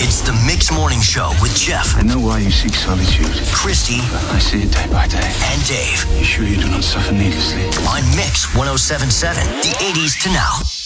It's the Mix Morning Show with Jeff, I know why you seek solitude. Christy, I see it day by day. and Dave You sure you do not suffer needlessly? on Mix 107.7, the 80s to now.